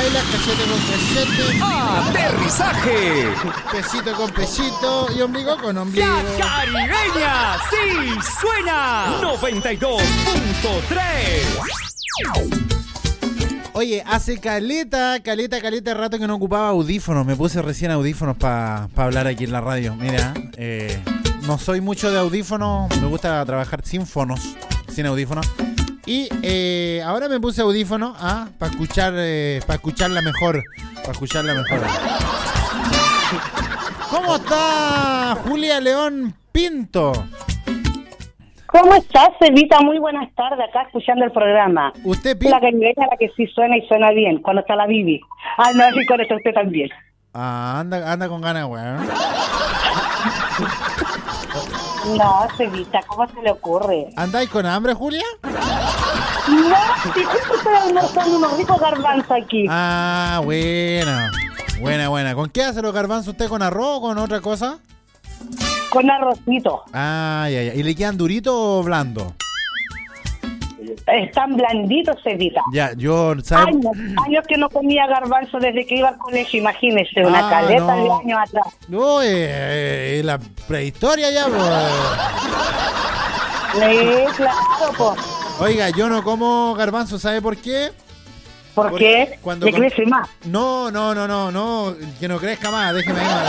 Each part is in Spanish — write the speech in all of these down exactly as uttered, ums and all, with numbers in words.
baila, cachete con cachete. ¡Aterrizaje! Pesito con pesito y ombligo con ombligo. ¡La Caribeña! ¡Sí suena! noventa y dos punto tres. Oye, hace caleta, caleta, caleta de rato que no ocupaba audífonos. Me puse recién audífonos para pa hablar aquí en la radio. Mira, eh, no soy mucho de audífonos. Me gusta trabajar sin fonos, sin audífonos. Y eh, ahora me puse audífonos ah, para escuchar, eh, para escucharla mejor. Para escucharla mejor. ¿Cómo está Julia León Pinto? ¿Cómo estás, Evita? Muy buenas tardes, acá escuchando el programa. Usted Pinto. La caribeña, la que sí suena y suena bien, cuando está la Bibi. Ah, no, sí, con esto usted también. Ah, anda, anda con ganas, weón. No, Evita, ¿cómo se le ocurre? ¿Andáis con hambre, Julia? No, sí, justo estoy almorzando unos ricos garbanzos aquí. Ah, buena. Buena, buena. ¿Con qué hace los garbanzos usted? ¿Con arroz o con otra cosa? Con arrocito. Ah, ya, ya. ¿Y le quedan duritos o blandos? Están blanditos, Evita. Ya, yo... ¿sabe? Años, años que no comía garbanzo desde que iba al colegio, imagínese, una ah, caleta no. de años atrás. No, eh, eh, la prehistoria ya, pues. Sí, claro, pues. Oiga, yo no como garbanzo, ¿sabe por qué? ¿Por Porque qué? cuando ¿Le com- crece más? No, no, no, no, no, que no crezca más, déjeme ahí.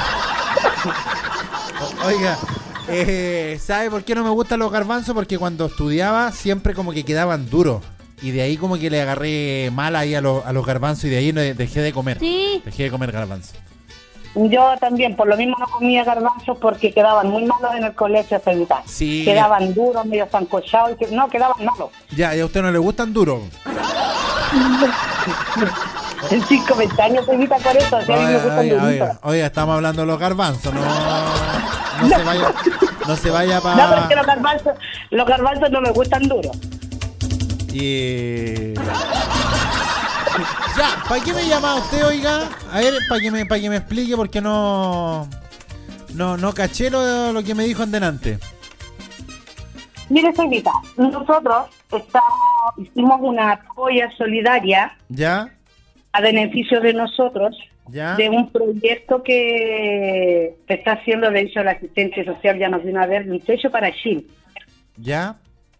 Oiga, eh, ¿sabe por qué no me gustan los garbanzos? Porque cuando estudiaba siempre como que quedaban duros. Y de ahí como que le agarré mal ahí a, los, a los garbanzos y de ahí no- dejé de comer. Sí. Dejé de comer garbanzos. Yo también, por lo mismo no comía garbanzos porque quedaban muy malos en el colegio, Evita. Sí. Quedaban duros, medio zancochados, y que, no, quedaban malos. Ya, ¿y a usted no le gustan duros? En cinco años, Evita, por eso, si a mí me gustan Oiga, duritos. oiga, oiga, estamos hablando de los garbanzos, no, no se vaya, no se vaya No, pero es que para... los garbanzos, los garbanzos no me gustan duros. Y... Ya, ¿para qué me llama usted, oiga? A ver, para que me, para que me explique, porque no, no, no caché lo, lo que me dijo en delante. Mire, Evita, nosotros estamos, hicimos una polla solidaria ¿Ya? a beneficio de nosotros, ¿Ya? de un proyecto que está haciendo, de hecho, la asistencia social ya nos vino a ver, un techo para Chile. ¿Ya?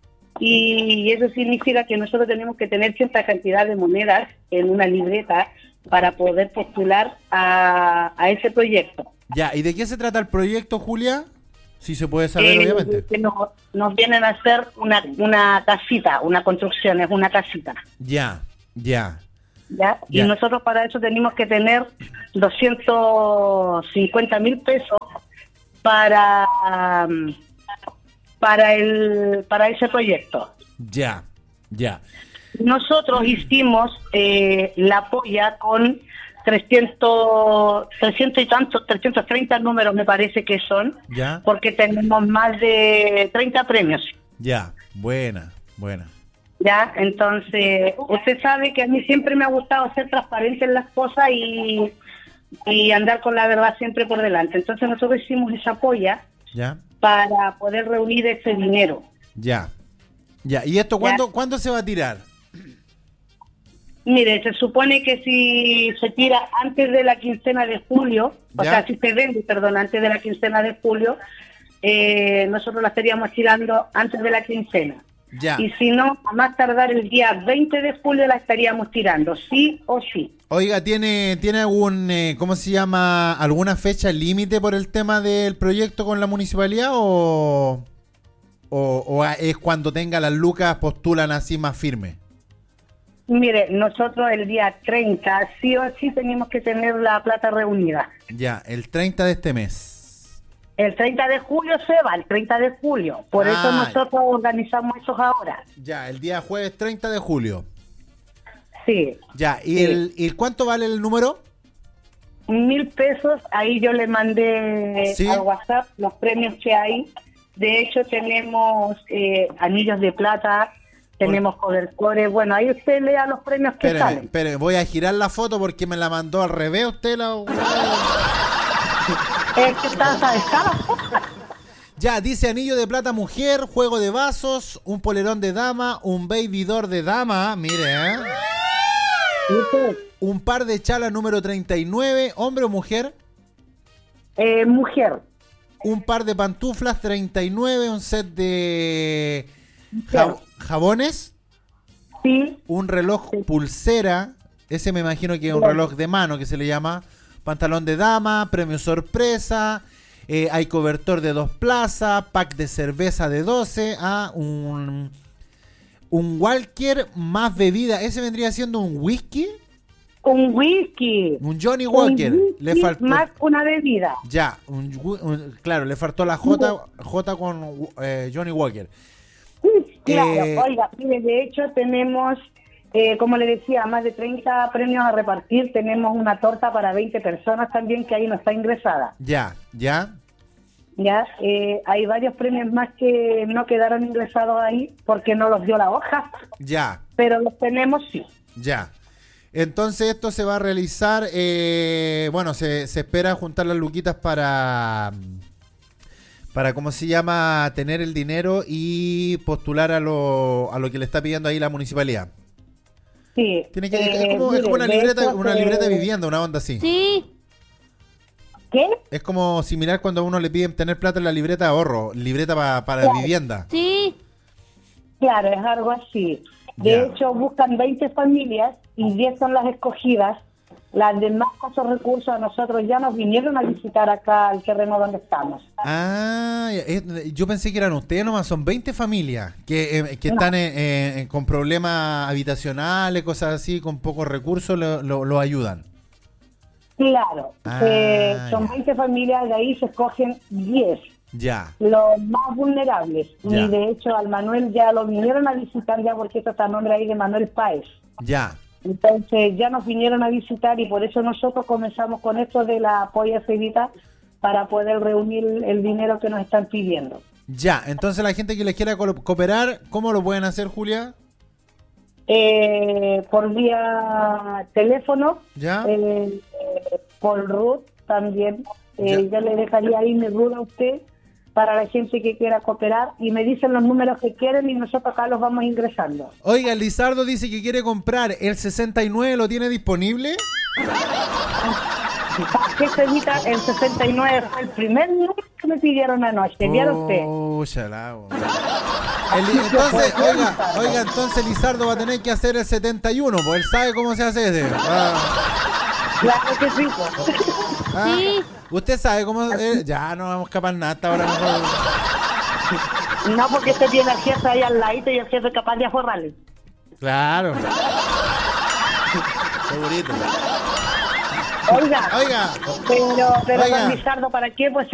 Y eso significa que nosotros tenemos que tener cierta cantidad de monedas en una libreta para poder postular a, a ese proyecto. Ya, ¿y de qué se trata el proyecto, Julia? Si se puede saber, Eh, obviamente. que nos, nos vienen a hacer una, una casita, una construcción, es una casita. Ya, ya. ¿Ya? Ya. Y nosotros para eso tenemos que tener doscientos cincuenta mil pesos para, um, para, el, para ese proyecto. Ya, ya. Nosotros hicimos eh, la polla con trescientos, trescientos y tantos, trescientos treinta números me parece que son, Ya. porque tenemos más de treinta premios. Ya, buena, buena. ¿Ya? Entonces, usted sabe que a mí siempre me ha gustado ser transparente en las cosas y, y andar con la verdad siempre por delante. Entonces nosotros hicimos esa polla Ya, para poder reunir ese dinero. ya. Ya, ¿y esto cuándo, cuándo se va a tirar? Mire, se supone que si se tira antes de la quincena de julio, o Ya. sea, si se vende, perdón, antes de la quincena de julio, eh, nosotros la estaríamos tirando antes de la quincena. Ya. Y si no, a más tardar el día veinte de julio la estaríamos tirando, sí o sí. Oiga, ¿tiene, tiene algún, eh, ¿cómo se llama, alguna fecha límite por el tema del proyecto con la municipalidad o, o, o es cuando tenga las lucas postulan así más firme? Mire, nosotros el día treinta, sí o sí tenemos que tener la plata reunida. Ya, el treinta de este mes. El treinta de julio se va, el treinta de julio. Por Ah. eso nosotros organizamos esos ahora. Ya, el día jueves treinta de julio. Sí. Ya, ¿y, Sí. el, ¿y cuánto vale el número? Mil pesos, ahí yo le mandé Sí. al WhatsApp los premios que hay. De hecho, tenemos eh, anillos de plata, tenemos cobertores. Bueno, ahí usted lea los premios que Espere, salen. espere, voy a girar la foto porque me la mandó al revés usted. La... Es que está, está, está la foto. Ya, dice anillo de plata mujer, juego de vasos, un polerón de dama, un baby door de dama, mire, ¿eh? ¿Viste? un par de chalas número treinta y nueve, ¿hombre o mujer? Eh, mujer. Un par de pantuflas treinta y nueve, un set de jab- jabones, Sí. un reloj Sí. pulsera, ese me imagino que es un Claro. reloj de mano que se le llama, pantalón de dama, premio sorpresa, eh, hay cobertor de dos plazas, pack de cerveza de doce, ah, un, un Walker más bebida, ese vendría siendo un whisky, Un whisky. un Johnny Un Walker, whisky le faltó, más una bebida. ya, un wi- un- claro, le faltó la J, J con eh, Johnny Walker. Claro, Eh, oiga, mire, de hecho tenemos, eh, como le decía, más de treinta premios a repartir. Tenemos una torta para veinte personas también que ahí no está ingresada. Ya, ya, Ya, eh, hay varios premios más que no quedaron ingresados ahí porque no los dio la hoja, ya, pero los tenemos sí. ya. Entonces esto se va a realizar, eh, bueno, se, se espera juntar las luquitas para, para, ¿cómo se llama?, tener el dinero y postular a lo, a lo que le está pidiendo ahí la municipalidad. Sí. Tiene que, eh, es como, es mire, como una de libreta, hecho, una eh, libreta de vivienda, una onda así. Sí. ¿Qué? Es como similar cuando a uno le piden tener plata en la libreta de ahorro, libreta pa- para Claro. vivienda. Sí. Claro, es algo así. De Ya. hecho, buscan veinte familias y diez son las escogidas. Las demás escasos recursos a nosotros ya nos vinieron a visitar acá al terreno donde estamos. Ah, es- yo pensé que eran ustedes nomás, son veinte familias que, eh, que No. están eh, eh, con problemas habitacionales, cosas así, con pocos recursos, lo, lo- lo ayudan. Claro, Ah, eh, son ya. veinte familias, de ahí se escogen diez, Ya, los más vulnerables. Ya. Y de hecho al Manuel ya lo vinieron a visitar ya porque esto está a nombre ahí de Manuel Páez. ya, Entonces ya nos vinieron a visitar y por eso nosotros comenzamos con esto de la apoya Cevita para poder reunir el dinero que nos están pidiendo. ya. Entonces la gente que les quiera co- cooperar, ¿cómo lo pueden hacer, Julia? Eh, por vía teléfono, Ya, eh, eh, por R U T también. Eh, Ya. yo le dejaría ahí mi R U T a usted para la gente que quiera cooperar y me dicen los números que quieren y nosotros acá los vamos ingresando. oiga, el Lizardo dice que quiere comprar el sesenta y nueve, ¿lo tiene disponible? ¿Qué Cevita? El sesenta y nueve fue el primer número que me pidieron anoche. ¿Vieron usted? Pucha la bo- El- entonces, oiga, oiga, entonces Lizardo va a tener que hacer el setenta y uno, pues él sabe cómo se hace ese. Ah, Claro que sí. pues. ah, Sí. Usted sabe cómo. eh, ya no vamos a escapar nada hasta ahora. Mejor. No, porque usted tiene al jefe ahí al ladito y el jefe es capaz de aforrarle. Claro. Segurito. Oiga, Oiga, pero, pero Oiga. don Lizardo, ¿para qué? Pues